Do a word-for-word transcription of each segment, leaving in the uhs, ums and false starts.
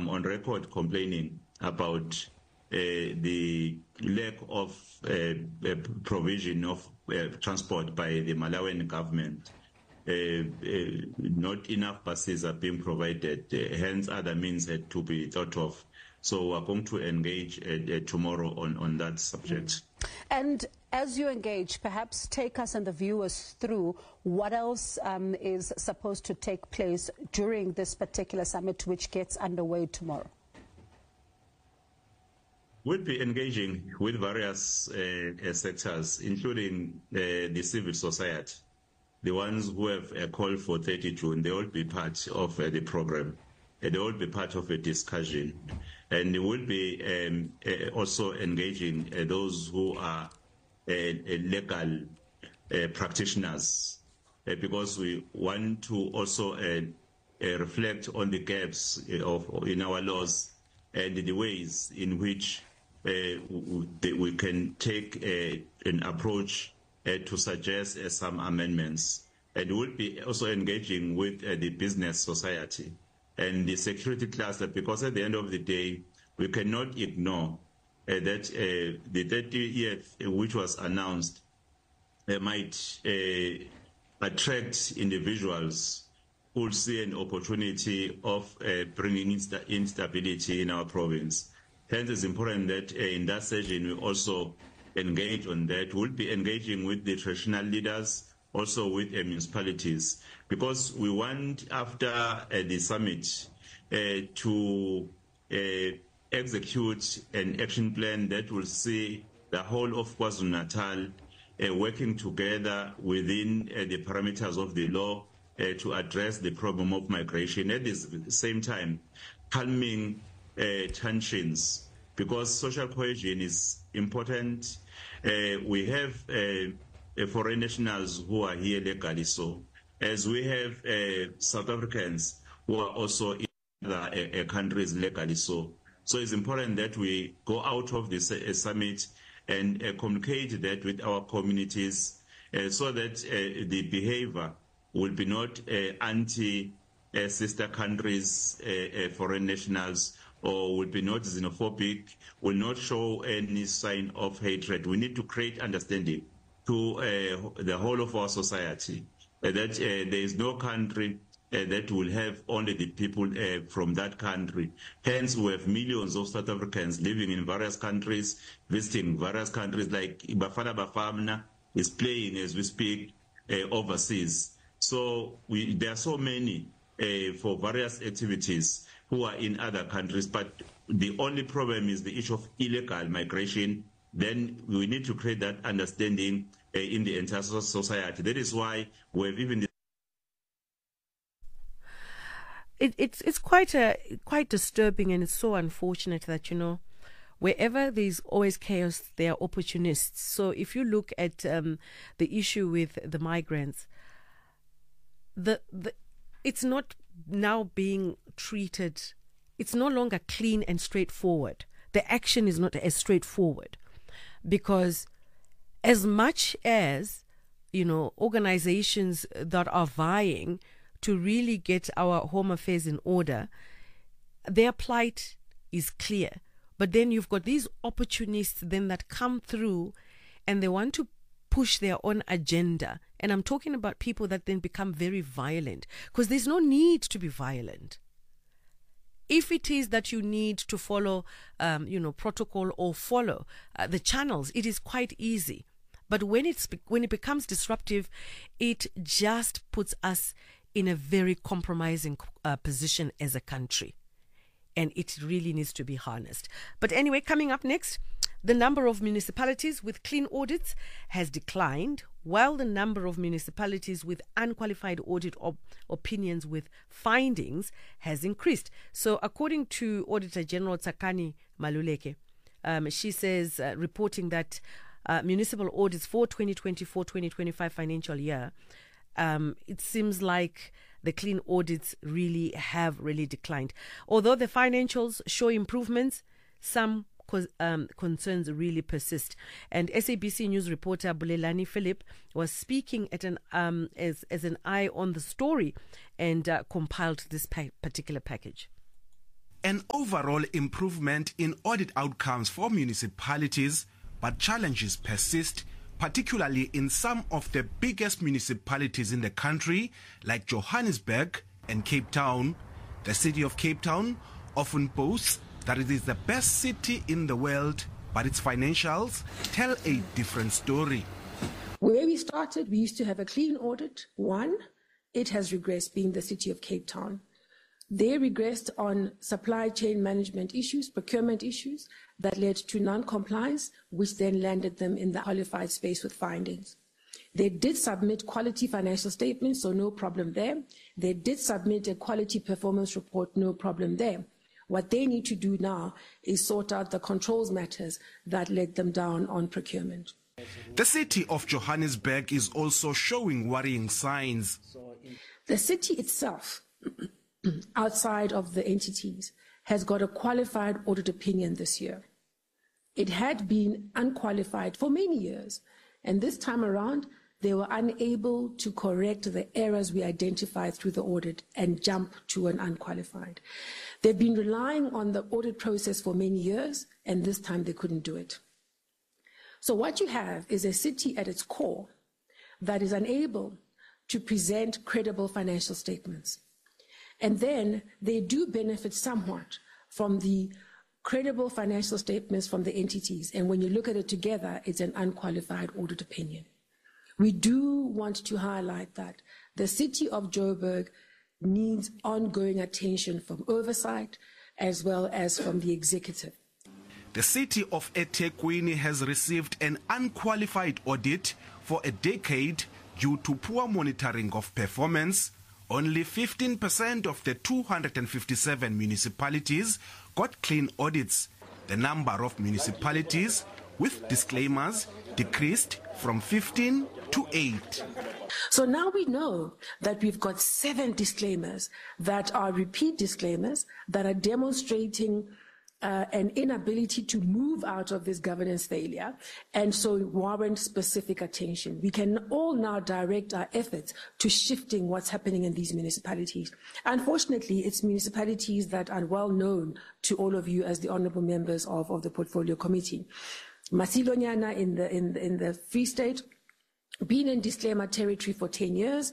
I'm on record complaining about uh, the lack of uh, uh, provision of uh, transport by the Malawian government. Uh, uh, not enough buses are being provided, uh, hence other means had to be thought of. So we're going to engage uh, uh, tomorrow on, on that subject. Mm. And as you engage, perhaps take us and the viewers through what else um, is supposed to take place during this particular summit, which gets underway tomorrow. We'll be engaging with various uh, sectors, including uh, the civil society. The ones who have a call for thirty June, they will be part of uh, the program. Uh, they will be part of a discussion. And they will be um, uh, also engaging uh, those who are uh, uh, legal uh, practitioners, uh, because we want to also uh, uh, reflect on the gaps of in our laws and the ways in which uh, we can take uh, an approach uh, to suggest uh, some amendments. And we'll be also engaging with uh, the business society and the security cluster, because at the end of the day, we cannot ignore uh, that uh, the thirtieth, uh, which was announced, uh, might uh, attract individuals who will see an opportunity of uh, bringing insta instability in our province. Hence, it's important that uh, in that session we also engage on that. We'll be engaging with the traditional leaders, also with uh, municipalities, because we want, after uh, the summit, uh, to uh, execute an action plan that will see the whole of KwaZulu-Natal uh, working together within uh, the parameters of the law uh, to address the problem of migration. At the same time, calming uh, tensions, because social cohesion is important. Uh, we have uh, Uh, foreign nationals who are here legally, so as we have uh, South Africans who are also in other uh, uh, countries legally, so so it's important that we go out of this uh, summit and uh, communicate that with our communities, uh, so that uh, the behavior will be not uh, anti uh, sister countries, uh, uh, foreign nationals, or will be not xenophobic, will not show any sign of hatred. We need to create understanding to uh, the whole of our society, uh, that uh, there is no country uh, that will have only the people uh, from that country. Hence, we have millions of South Africans living in various countries, visiting various countries, like Bafana Bafana is playing as we speak uh, overseas. So we, there are so many uh, for various activities who are in other countries, but the only problem is the issue of illegal migration. Then we need to create that understanding uh, in the entire society. That is why we have even. It, it's it's quite a quite disturbing, and it's so unfortunate that, you know, wherever there's always chaos, there are opportunists. So if you look at um, the issue with the migrants, the the it's not now being treated. It's no longer clean and straightforward. The action is not as straightforward. Because as much as, you know, organizations that are vying to really get our home affairs in order, their plight is clear. But then you've got these opportunists then that come through and they want to push their own agenda. And I'm talking about people that then become very violent, because there's no need to be violent. If it is that you need to follow, um, you know, protocol or follow uh, the channels, it is quite easy. But when it's when it becomes disruptive, it just puts us in a very compromising uh, position as a country, and it really needs to be harnessed. But anyway, coming up next, the number of municipalities with clean audits has declined, while the number of municipalities with unqualified audit op- opinions with findings has increased. So according to Auditor General Tsakani Maluleke, um, she says, uh, reporting that uh, municipal audits for twenty twenty-four twenty twenty-five financial year, um, it seems like the clean audits really have really declined. Although the financials show improvements, some Um, concerns really persist. And S A B C News reporter Bulelani Philip was speaking at an um, as, as an eye on the story and uh, compiled this pa- particular package. an overall improvement in audit outcomes for municipalities, but challenges persist, particularly in some of the biggest municipalities in the country, like Johannesburg and Cape Town. The city of Cape Town often boasts that it is the best city in the world, but its financials tell a different story. Where we started, we used to have a clean audit. One, it has regressed, being the city of Cape Town. They regressed on supply chain management issues, procurement issues that led to non-compliance, which then landed them in the qualified space with findings. They did submit quality financial statements, so no problem there. They did submit a quality performance report, no problem there. What they need to do now is sort out the controls matters that led them down on procurement. The city of Johannesburg is also showing worrying signs. The city itself, outside of the entities, has got a qualified audit opinion this year. It had been unqualified for many years, and this time around, they were unable to correct the errors we identified through the audit and jump to an unqualified. They've been relying on the audit process for many years, and this time they couldn't do it. So what you have is a city at its core that is unable to present credible financial statements. And then they do benefit somewhat from the credible financial statements from the entities. And when you look at it together, it's an unqualified audit opinion. We do want to highlight that the city of Joburg needs ongoing attention from oversight as well as from the executive. The city of eThekwini has received an unqualified audit for a decade due to poor monitoring of performance. Only fifteen percent of the two hundred fifty-seven municipalities got clean audits. The number of municipalities with disclaimers decreased from fifteen to eight. So now we know that we've got seven disclaimers that are repeat disclaimers that are demonstrating uh, an inability to move out of this governance failure, and so warrant specific attention. We can all now direct our efforts to shifting what's happening in these municipalities. Unfortunately, it's municipalities that are well known to all of you as the honorable members of, of the Portfolio Committee. Masilonyana in the, in, in the Free State, been in disclaimer territory for ten years.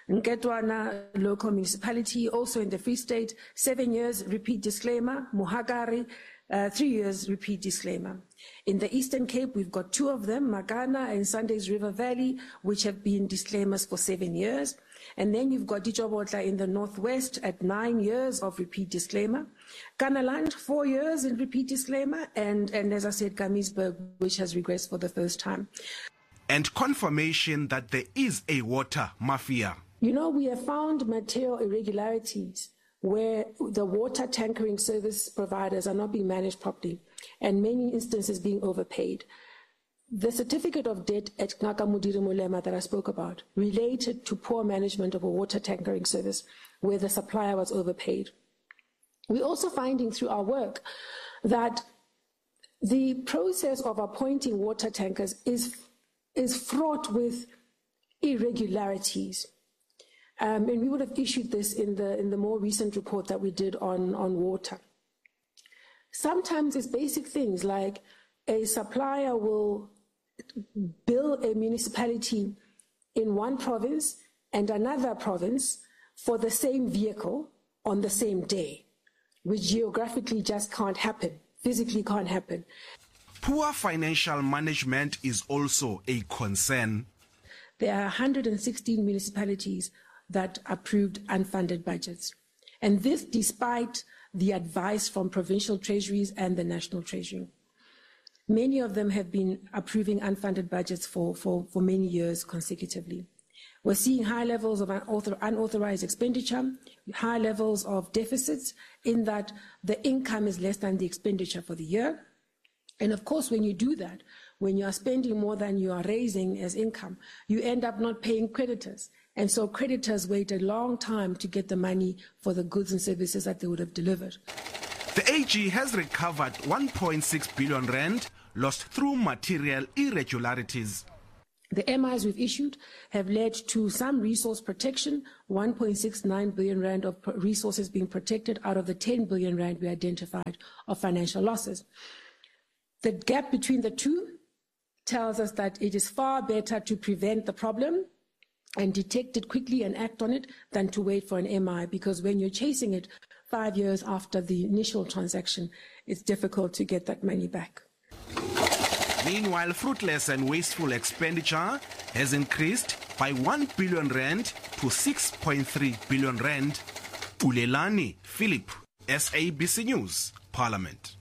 Nketwana local municipality, also in the Free State, seven years repeat disclaimer. Muhagari, uh, three years repeat disclaimer. In the Eastern Cape, we've got two of them, Magana and Sundays River Valley, which have been disclaimers for seven years. And then you've got Ditshobotla in the Northwest at nine years of repeat disclaimer. Kanaland, four years in repeat disclaimer. And, and as I said, Gamisberg, which has regressed for the first time. And confirmation that there is a water mafia. You know, we have found material irregularities where the water tankering service providers are not being managed properly, and many instances being overpaid. The certificate of debt at Nakamudiri Mulema that I spoke about related to poor management of a water tankering service where the supplier was overpaid. We're also finding through our work that the process of appointing water tankers is, is fraught with irregularities. Um, and we would have issued this in the, in the more recent report that we did on, on water. Sometimes it's basic things like a supplier will bill a municipality in one province and another province for the same vehicle on the same day, which geographically just can't happen, physically can't happen. Poor financial management is also a concern. There are one hundred sixteen municipalities that approved unfunded budgets. And this despite the advice from provincial treasuries and the national treasury. Many of them have been approving unfunded budgets for, for, for many years consecutively. We're seeing high levels of unauthor, unauthorized expenditure, high levels of deficits in that the income is less than the expenditure for the year. And of course, when you do that, when you are spending more than you are raising as income, you end up not paying creditors. And so creditors wait a long time to get the money for the goods and services that they would have delivered. The A G has recovered one point six billion rand lost through material irregularities. The M Is we've issued have led to some resource protection, one point six nine billion rand of resources being protected out of the ten billion rand we identified of financial losses. The gap between the two tells us that it is far better to prevent the problem and detect it quickly and act on it than to wait for an M I, because when you're chasing it five years after the initial transaction, it's difficult to get that money back. Meanwhile, fruitless and wasteful expenditure has increased by one billion rand to six point three billion rand. Ulelani Philip, S A B C News, Parliament.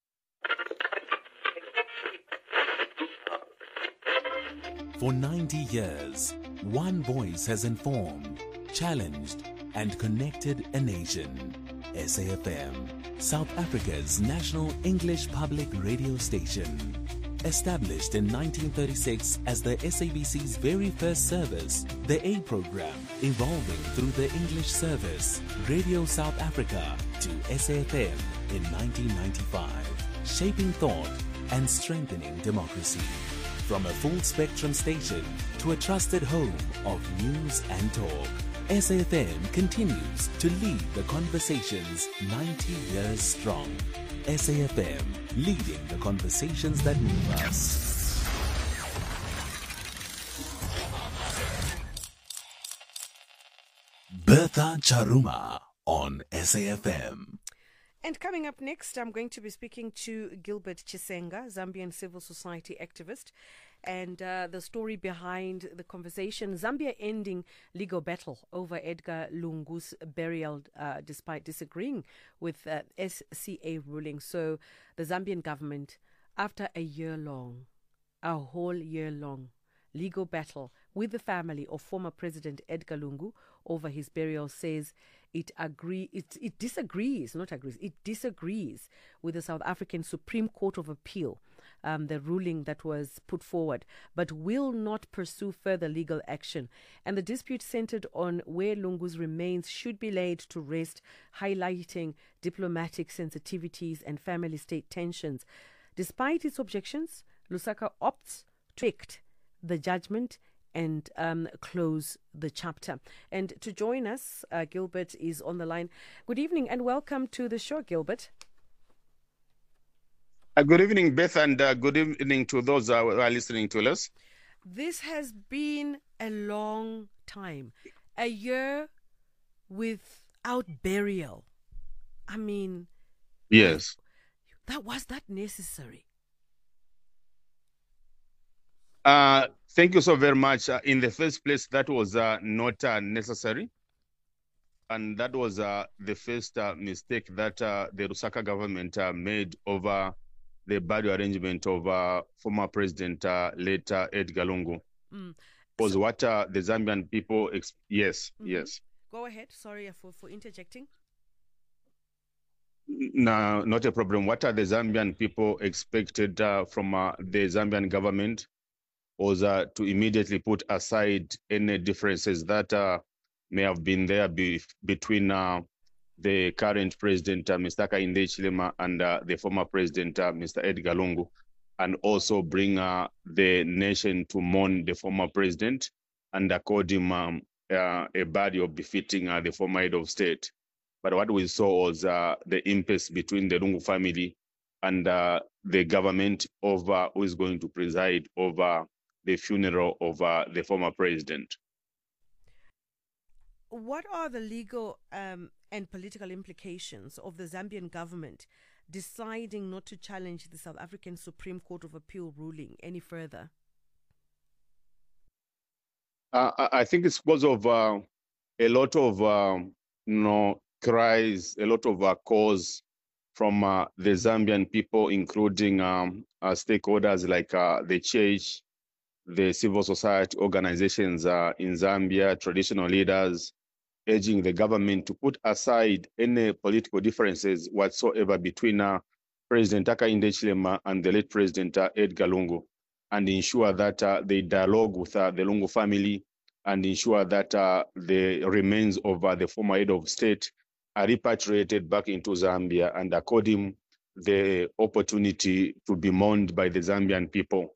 For ninety years, one voice has informed, challenged, and connected a nation. S A F M, South Africa's national English public radio station. Established in nineteen thirty-six as the S A B C's very first service, the A program, evolving through the English service, Radio South Africa, to S A F M in nineteen ninety-five, shaping thought and strengthening democracy. From a full-spectrum station to a trusted home of news and talk, S A F M continues to lead the conversations ninety years strong. S A F M, leading the conversations that move us. Bertha Charuma on S A F M. And coming up next, I'm going to be speaking to Gilbert Chisenga, Zambian civil society activist, and uh, the story behind the conversation, Zambia ending legal battle over Edgar Lungu's burial uh, despite disagreeing with uh, S C A ruling. So the Zambian government, after a year long, a whole year long legal battle with the family of former President Edgar Lungu over his burial, says it agree it, it disagrees, not agrees, it disagrees with the South African Supreme Court of Appeal, um, the ruling that was put forward, but will not pursue further legal action. And the dispute centered on where Lungu's remains should be laid to rest, highlighting diplomatic sensitivities and family state tensions. Despite its objections, Lusaka opts to act the judgment and um, close the chapter. And to join us, uh, Gilbert is on the line. Good evening and welcome to the show, Gilbert. Uh, good evening, Beth, and uh, good evening to those uh, who are listening to us. This has been a long time, a year without burial. I mean, yes, that was that necessary? Uh, thank you so very much. Uh, in the first place, that was uh, not uh, necessary. And that was uh, the first uh, mistake that uh, the Lusaka government uh, made over the burial arrangement of uh, former President uh, late uh, Edgar Lungu. Mm. Was so, what uh, the Zambian people... Ex- yes, mm-hmm. yes. Go ahead. Sorry for, for interjecting. No, not a problem. What are the Zambian people expected uh, from uh, the Zambian government was uh, to immediately put aside any differences that uh, may have been there be- between uh, the current president, uh, Mister Hakainde Hichilema, and uh, the former president, uh, Mister Edgar Lungu, and also bring uh, the nation to mourn the former president and accord him um, uh, a burial befitting uh, the former head of state. But what we saw was uh, the impasse between the Lungu family and uh, the government over who is going to preside over the funeral of uh, the former president. What are the legal um, and political implications of the Zambian government deciding not to challenge the South African Supreme Court of Appeal ruling any further? Uh, I think it's because of uh, a lot of um, you know, cries, a lot of uh, calls from uh, the Zambian people, including um, uh, stakeholders like uh, the church, the civil society organizations uh, in Zambia, traditional leaders, urging the government to put aside any political differences whatsoever between uh, President Hakainde Hichilema and the late President uh, Edgar Lungu, and ensure that uh, they dialogue with uh, the Lungu family and ensure that uh, the remains of uh, the former head of state are repatriated back into Zambia and accord him the opportunity to be mourned by the Zambian people.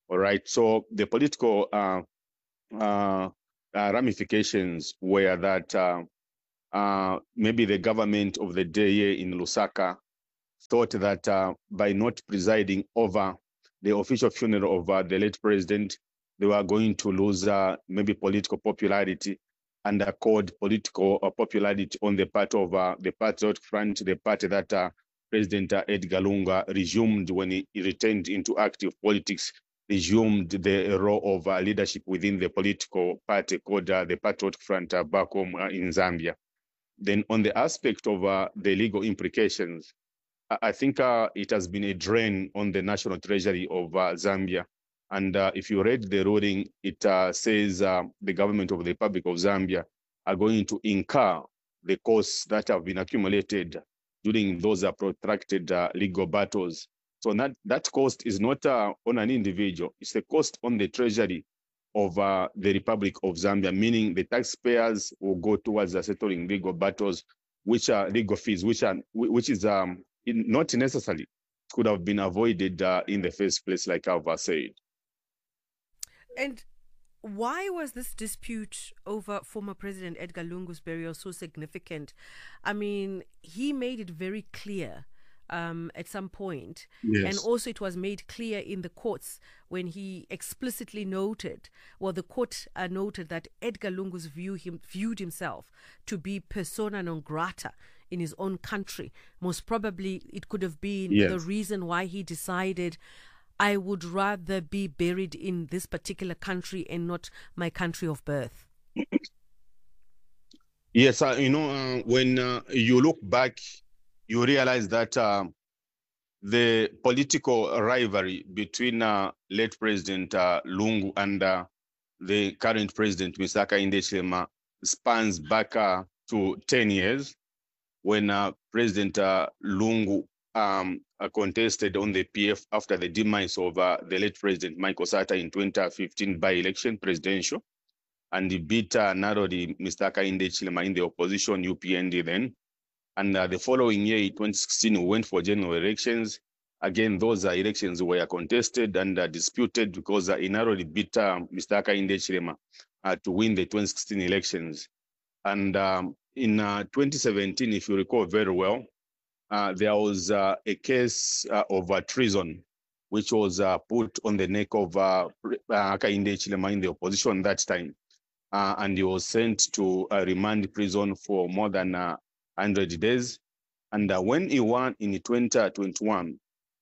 All right. So the political uh, uh, uh, ramifications were that uh, uh, maybe the government of the day here in Lusaka thought that uh, by not presiding over the official funeral of uh, the late president, they were going to lose uh, maybe political popularity and accord political uh, popularity on the part of uh, the Patriot Front, the party that uh, President uh, Edgar Lungu resumed when he, he returned into active politics, resumed the role of uh, leadership within the political party called uh, the Patriot Front uh, back home uh, in Zambia. Then on the aspect of uh, the legal implications, I think uh, it has been a drain on the national treasury of uh, Zambia. And uh, if you read the ruling, it uh, says uh, the government of the Republic of Zambia are going to incur the costs that have been accumulated during those uh, protracted uh, legal battles. So that, that cost is not uh, on an individual, it's the cost on the treasury of uh, the Republic of Zambia, meaning the taxpayers will go towards uh, settling legal battles, which are legal fees, which are which is um, not necessarily could have been avoided uh, in the first place, like I've said. And why was this dispute over former President Edgar Lungu's burial so significant? I mean, he made it very clear um, at some point. Yes. And also it was made clear in the courts when he explicitly noted, well, the court uh, noted that Edgar Lungu's view him, viewed himself to be persona non grata in his own country. Most probably it could have been yes. the reason why he decided, I would rather be buried in this particular country and not my country of birth. Yes, uh, you know, uh, when uh, you look back, you realize that uh, the political rivalry between uh, late President uh, Lungu and uh, the current President, Mister Hakainde Hichilema, spans back uh, to ten years, when uh, President uh, Lungu um, uh, contested on the P F after the demise of uh, the late President Michael Sata in twenty fifteen by-election presidential, and he beat uh, narrowly Mister Hakainde Hichilema in the opposition U P N D then. And uh, the following year, in twenty sixteen, we went for general elections. Again, those uh, elections were contested and uh, disputed because uh, he narrowly beat uh, Mister Hakainde Hichilema uh, to win the twenty sixteen elections. And um, in uh, twenty seventeen, if you recall very well, uh, there was uh, a case uh, of uh, treason, which was uh, put on the neck of uh, Hakainde Hichilema in the opposition that time. Uh, and he was sent to uh, remand prison for more than uh, one hundred days. And uh, when he won in twenty twenty-one,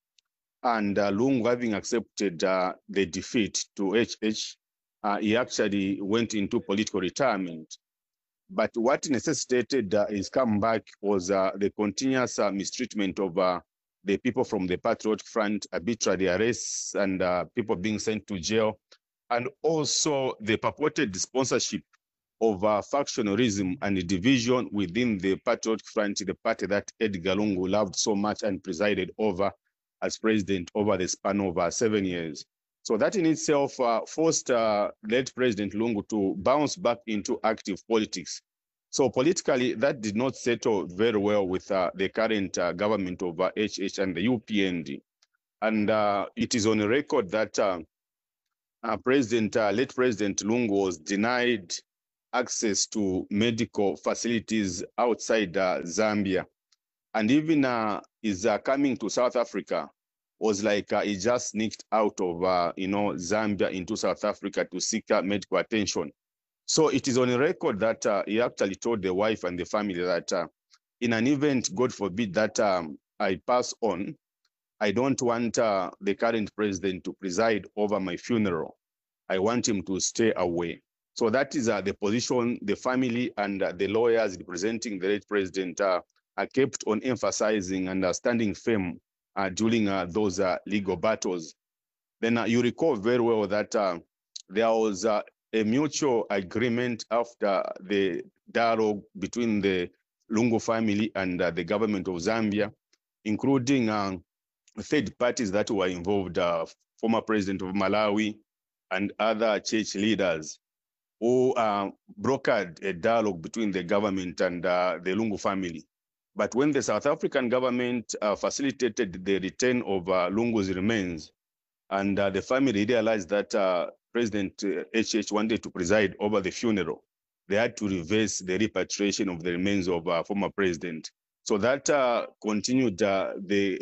and uh, Lungu having accepted uh, the defeat to H H, uh, he actually went into political retirement. But what necessitated uh, his comeback was uh, the continuous uh, mistreatment of uh, the people from the Patriot Front, arbitrary arrests and uh, people being sent to jail, and also the purported sponsorship of uh, factionalism and the division within the Patriot Front, the party that Edgar Lungu loved so much and presided over as president over the span of uh, seven years. So that in itself uh, forced uh, late President Lungu to bounce back into active politics. So politically, that did not settle very well with uh, the current uh, government of uh, H H and the U P N D. And uh, it is on record that uh, uh, President, uh, late President Lungu was denied access to medical facilities outside uh, Zambia. And even uh, is uh, coming to South Africa was like uh, he just sneaked out of, uh, you know, Zambia into South Africa to seek uh, medical attention. So it is on record that uh, he actually told the wife and the family that uh, in an event, God forbid, that um, I pass on, I don't want uh, the current president to preside over my funeral. I want him to stay away. So that is uh, the position the family and uh, the lawyers representing the late president uh, are kept on emphasizing and uh, standing firm uh, during uh, those uh, legal battles. Then uh, you recall very well that uh, there was uh, a mutual agreement after the dialogue between the Lungu family and uh, the government of Zambia, including uh, third parties that were involved, uh, former president of Malawi and other church leaders, who uh, brokered a dialogue between the government and uh, the Lungu family. But when the South African government uh, facilitated the return of uh, Lungu's remains, And uh, the family realized that uh, President H H wanted to preside over the funeral. They had to reverse the repatriation of the remains of uh, former president. So that uh, continued uh, the